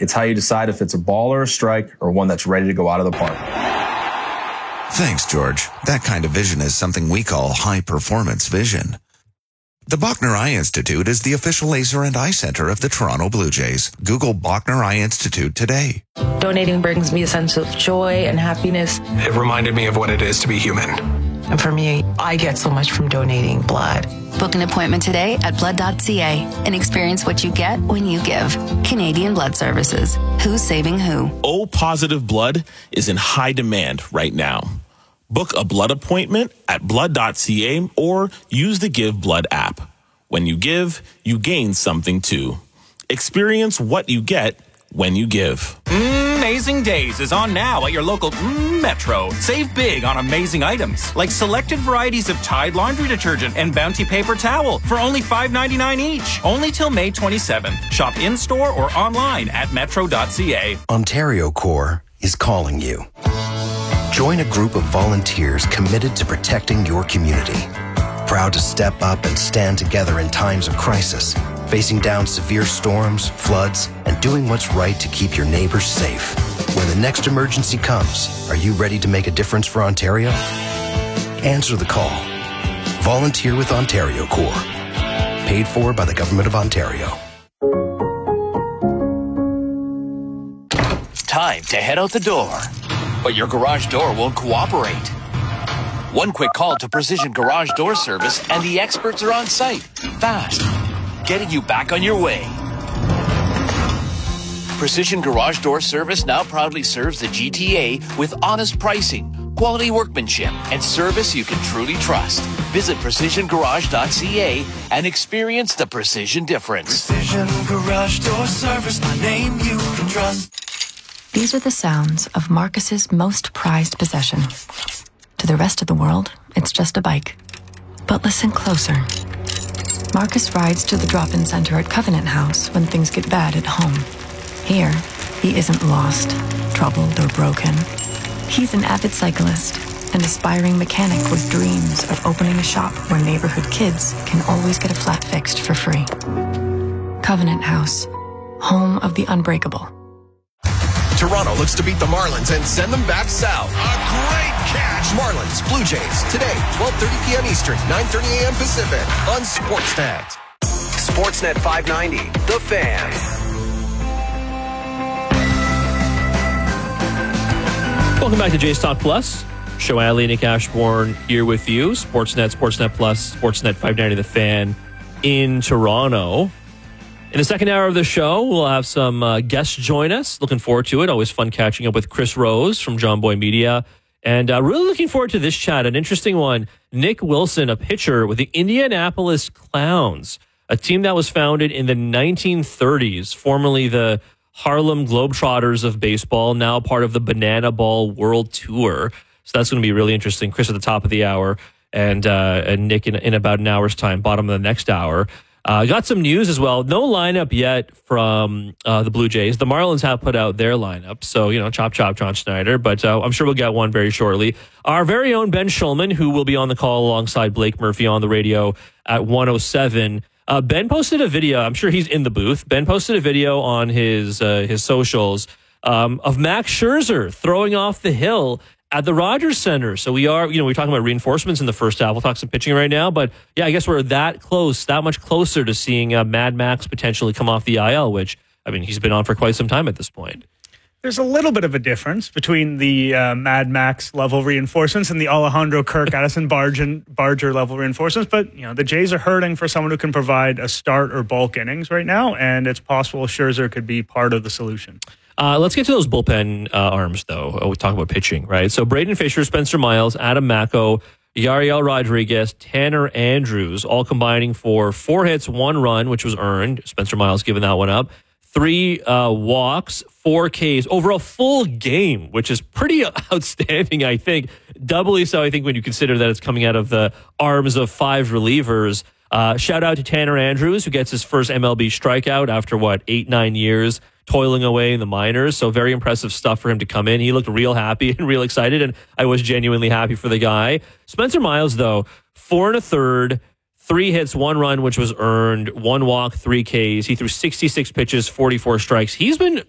It's how you decide if it's a ball or a strike or one that's ready to go out of the park. Thanks, George. That kind of vision is something we call high-performance vision. The Bachner Eye Institute is the official laser and eye center of the Toronto Blue Jays. Google Bachner Eye Institute today. Donating brings me a sense of joy and happiness. It reminded me of what it is to be human. And for me, I get so much from donating blood. Book an appointment today at blood.ca and experience what you get when you give. Canadian Blood Services. Who's saving who? O-positive blood is in high demand right now. Book a blood appointment at blood.ca or use the Give Blood app. When you give, you gain something too. Experience what you get when you give. Amazing Days is on now at your local Metro. Save big on amazing items like selected varieties of Tide laundry detergent and Bounty paper towel for only $5.99 each. Only till May 27th. Shop in-store or online at metro.ca. Ontario Corps is calling you. Join a group of volunteers committed to protecting your community. Proud to step up and stand together in times of crisis, facing down severe storms, floods, and doing what's right to keep your neighbors safe. When the next emergency comes, are you ready to make a difference for Ontario? Answer the call. Volunteer with Ontario Corps. Paid for by the Government of Ontario. Time to head out the door. But your garage door won't cooperate. One quick call to Precision Garage Door Service and the experts are on site. Fast. Getting you back on your way. Precision Garage Door Service now proudly serves the GTA with honest pricing, quality workmanship, and service you can truly trust. Visit precisiongarage.ca and experience the precision difference. Precision Garage Door Service, a name you can trust. These are the sounds of Marcus's most prized possession. To the rest of the world, it's just a bike. But listen closer. Marcus rides to the drop-in center at Covenant House when things get bad at home. Here, he isn't lost, troubled, or broken. He's an avid cyclist, an aspiring mechanic with dreams of opening a shop where neighborhood kids can always get a flat fixed for free. Covenant House, home of the unbreakable. Toronto looks to beat the Marlins and send them back south. A great catch. Marlins, Blue Jays, today, 12:30 p.m. Eastern, 9:30 a.m. Pacific, on Sportsnet. Sportsnet 590, The Fan. Welcome back to Jays Talk Plus. Show Ali, Nick Ashbourne here with you. Sportsnet, Sportsnet Plus, Sportsnet 590, The Fan in Toronto. In the second hour of the show, we'll have some guests join us. Looking forward to it. Always fun catching up with Chris Rose from John Boy Media. And really looking forward to this chat. An interesting one. Nick Wilson, a pitcher with the Indianapolis Clowns, a team that was founded in the 1930s, formerly the Harlem Globetrotters of baseball, now part of the Banana Ball World Tour. So that's going to be really interesting. Chris at the top of the hour and Nick in about an hour's time, bottom of the next hour. Got some news as well. No lineup yet from the Blue Jays. The Marlins have put out their lineup. So, chop, chop, John Schneider. But I'm sure we'll get one very shortly. Our very own Ben Schulman, who will be on the call alongside Blake Murphy on the radio at 107. Ben posted a video. I'm sure he's in the booth. Ben posted a video on his socials of Max Scherzer throwing off the hill at the Rogers Center. So we are, we're talking about reinforcements in the first half. We'll talk some pitching right now. But yeah, I guess we're that much closer to seeing Mad Max potentially come off the IL, which, he's been on for quite some time at this point. There's a little bit of a difference between the Mad Max level reinforcements and the Alejandro Kirk, Addison Barger level reinforcements. But, the Jays are hurting for someone who can provide a start or bulk innings right now. And it's possible Scherzer could be part of the solution. Let's get to those bullpen arms, though. We talk about pitching, right? So Braden Fisher, Spencer Miles, Adam Macko, Yariel Rodriguez, Tanner Andrews, all combining for 4 hits, 1 run, which was earned. Spencer Miles giving that one up. 3 walks, 4 Ks over a full game, which is pretty outstanding, I think. Doubly so, I think, when you consider that it's coming out of the arms of 5 relievers. Shout out to Tanner Andrews, who gets his first MLB strikeout after, 8-9 years toiling away in the minors. So very impressive stuff for him to come in. He looked real happy and real excited, and I was genuinely happy for the guy. Spencer Miles, though, 4 1/3, 3 hits, 1 run, which was earned, 1 walk, 3 Ks. He threw 66 pitches, 44 strikes. He's been